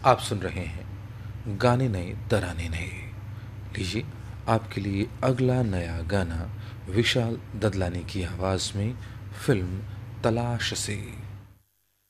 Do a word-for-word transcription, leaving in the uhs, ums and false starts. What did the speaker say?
आप सुन रहे हैं गाने नए तराने नए। लीजिए आपके लिए अगला नया गाना विशाल ददलानी की आवाज़ में फिल्म तलाश से।